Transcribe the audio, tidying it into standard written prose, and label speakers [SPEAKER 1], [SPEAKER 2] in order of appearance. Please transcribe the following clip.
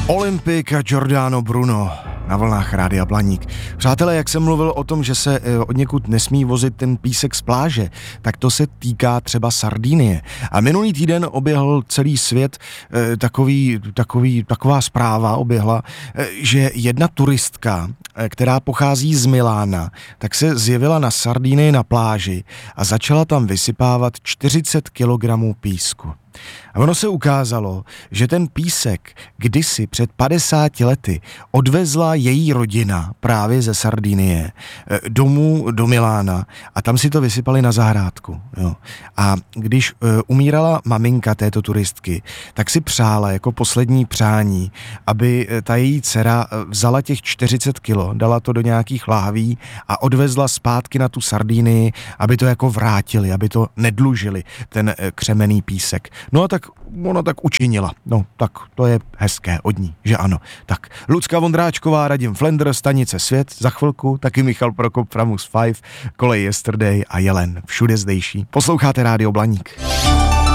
[SPEAKER 1] Olympik a Giordano Bruno na vlnách Rádia Blaník. Přátelé, jak jsem mluvil o tom, že se odněkud nesmí vozit ten písek z pláže, tak to se týká třeba Sardinie. A minulý týden oběhl celý svět taková zpráva oběhla, že jedna turistka, která pochází z Milána, tak se zjevila na Sardinii na pláži a začala tam vysypávat 40 kilogramů písku. A ono se ukázalo, že ten písek kdysi před 50 lety odvezla její rodina právě ze Sardinie domů do Milána a tam si to vysypali na zahrádku. Jo. A když umírala maminka této turistky, tak si přála jako poslední přání, aby ta její dcera vzala těch 40 kilo, dala to do nějakých láhví a odvezla zpátky na tu Sardinii, aby to jako vrátili, aby to nedlužili, ten křemený písek. No a tak ona tak učinila. No, tak to je hezké od ní, že ano. Tak Lucka Vondráčková, Radim Flender, stanice Svět, za chvilku taky Michal Prokop, Framus 5, Kolej Yesterday a Jelen, všude zdejší. Posloucháte Rádio Blaník.